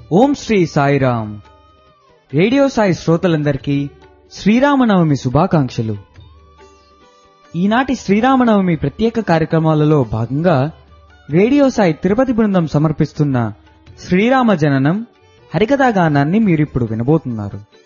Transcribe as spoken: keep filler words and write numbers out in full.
ఓం Shri Sairam. Radio Sai శ్రోతలందరికీ శ్రీరామనవమి శుభాకాంక్షలు. ఈనాటి శ్రీరామనవమి ప్రత్యేక కార్యక్రమాలలో భాగంగా రేడియో సాయి తిరుపతి బృందం సమర్పిస్తున్న శ్రీరామ జననం హరికథా గానాన్ని మీరిప్పుడు వినబోతున్నారు.